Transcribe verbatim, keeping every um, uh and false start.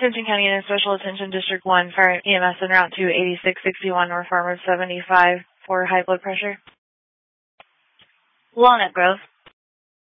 Attention County Unit Special Attention District one, Fire E M S en route to eighty-six sixty-one North Farmer seventy-five for high blood pressure. Walnut Grove.